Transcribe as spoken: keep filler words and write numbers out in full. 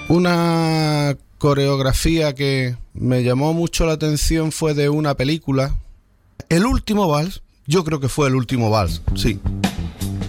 Una coreografía que me llamó mucho la atención fue de una película, El último vals. Yo creo que fue El último vals, sí.